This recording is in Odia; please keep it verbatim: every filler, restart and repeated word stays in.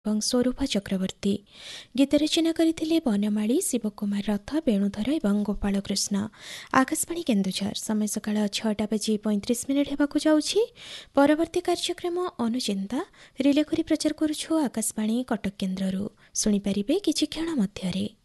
ଏବଂ ସ୍ୱରୂପ ଚକ୍ରବର୍ତ୍ତୀ। ଗୀତ ରଚନା କରିଥିଲେ ବନମାଳୀ, ଶିବକୁମାର ରଥ, ବେଣୁଧର ଏବଂ ଗୋପାଳକୃଷ୍ଣ। ଆକାଶବାଣୀ କେନ୍ଦୁଝର। ସମୟ ସକାଳ ଛଅଟା ବାଜି ପଇଁତିରିଶ ମିନିଟ୍ ହେବାକୁ ଯାଉଛି। ପରବର୍ତ୍ତୀ କାର୍ଯ୍ୟକ୍ରମ ଅନୁଚିନ୍ତା ରିଲେ କରି ପ୍ରଚାର କରୁଛୁ ଆକାଶବାଣୀ କଟକ କେନ୍ଦ୍ରରୁ। ଶୁଣିପାରିବେ କିଛି କ୍ଷଣ ମଧ୍ୟରେ।